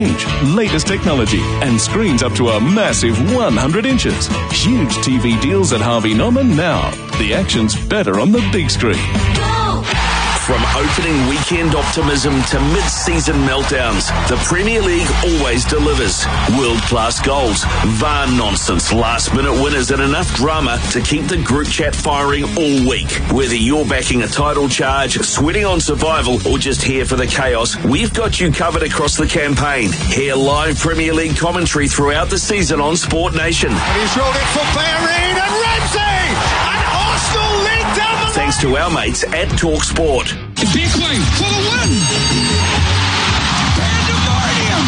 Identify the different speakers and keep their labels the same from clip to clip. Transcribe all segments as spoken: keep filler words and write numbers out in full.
Speaker 1: Latest technology and screens up to a massive one hundred inches. Huge T V deals at Harvey Norman now. The action's better on the big screen.
Speaker 2: From opening weekend optimism to mid-season meltdowns, the Premier League always delivers. World-class goals, V A R nonsense, last-minute winners and enough drama to keep the group chat firing all week. Whether you're backing a title charge, sweating on survival or just here for the chaos, we've got you covered across the campaign. Hear live Premier League commentary throughout the season on Sport Nation.
Speaker 3: And he's rolled it for Bellerin and Ramsey! And Arsenal lead down the line!
Speaker 2: Thanks to our mates at Talk Sport.
Speaker 4: Big way for the win! Pandemonium!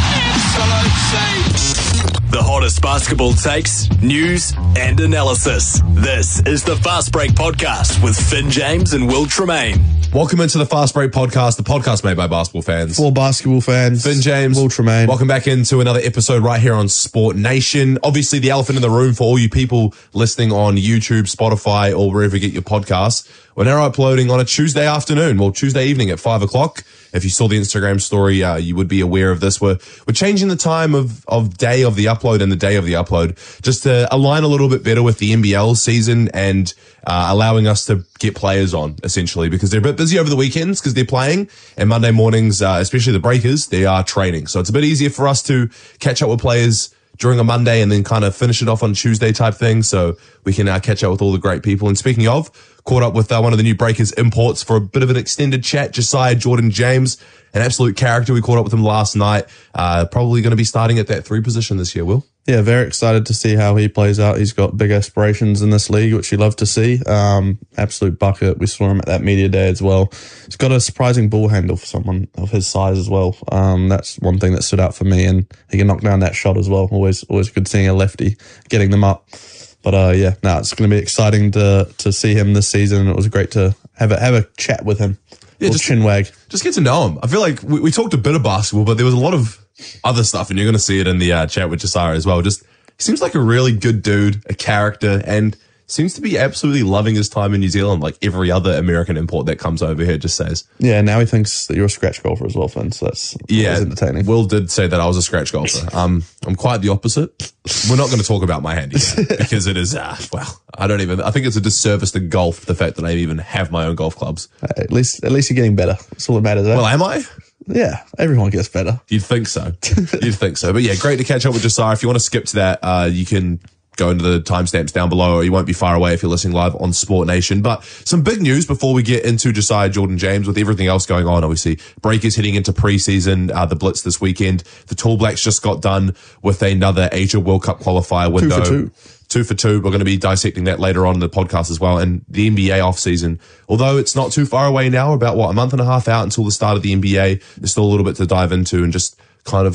Speaker 4: Absolute save!
Speaker 5: The hottest basketball takes, news and analysis. This is the Fast Break Podcast with Finn James and Will Tremaine.
Speaker 6: Welcome into the Fast Break Podcast, the podcast made by basketball fans.
Speaker 7: For basketball fans.
Speaker 6: Finn James.
Speaker 7: Will Tremaine.
Speaker 6: Welcome back into another episode right here on Sport Nation. Obviously, the elephant in the room for all you people listening on YouTube, Spotify, or wherever you get your podcasts. We're now uploading on a Tuesday afternoon, well, Tuesday evening at five o'clock. If you saw the Instagram story, uh, you would be aware of this. We're, we're changing the time of, of day of the upload and the day of the upload just to align a little bit better with the N B L season and uh, allowing us to get players on, essentially, because they're a bit busy over the weekends because they're playing, and Monday mornings, uh, especially the Breakers, they are training. So it's a bit easier for us to catch up with players during a Monday and then kind of finish it off on Tuesday type thing, so we can uh, catch up with all the great people. And speaking of, caught up with uh, one of the new Breakers imports for a bit of an extended chat, Josiah Jordan James, an absolute character. We caught up with him last night. Uh, probably going to be starting at that three position this year, Will.
Speaker 7: Yeah, very excited to see how he plays out. He's got big aspirations in this league, which you love to see. Um, absolute bucket. We saw him at that media day as well. He's got a surprising ball handle for someone of his size as well. Um, that's one thing that stood out for me, and he can knock down that shot as well. Always, always good seeing a lefty getting them up. But uh, yeah, no, it's going to be exciting to to see him this season, and it was great to have a have a chat with him.
Speaker 6: Yeah, just
Speaker 7: chin wag.
Speaker 6: Just get to know him. I feel like we, we talked a bit of basketball, but there was a lot of other stuff, and you're going to see it in the uh, chat with Josiah as well. Just he seems like a really good dude, a character, and seems to be absolutely loving his time in New Zealand, like every other American import that comes over here just says.
Speaker 7: Yeah, now he thinks that you're a scratch golfer as well, Finn, so that's
Speaker 6: yeah,
Speaker 7: always entertaining.
Speaker 6: Will did say that I was a scratch golfer. Um, I'm quite the opposite. We're not going to talk about my handicap because it is, uh, well, I don't even, I think it's a disservice to golf, the fact that I even have my own golf clubs.
Speaker 7: Hey, at least, at least you're getting better. That's all that matters. Eh?
Speaker 6: Well, am I?
Speaker 7: Yeah, everyone gets better.
Speaker 6: You'd think so. You'd think so. But yeah, great to catch up with Josiah. If you want to skip to that, uh, you can go into the timestamps down below, or you won't be far away if you're listening live on Sport Nation. But some big news before we get into Josiah Jordan James with everything else going on. Obviously, Breakers heading into preseason, uh, the Blitz this weekend. The Tall Blacks just got done with another Asia World Cup qualifier window.
Speaker 7: Two for two.
Speaker 6: Two for two. We're going to be dissecting that later on in the podcast as well. And the N B A off season, although it's not too far away now, about what, a month and a half out until the start of the N B A, there's still a little bit to dive into and just kind of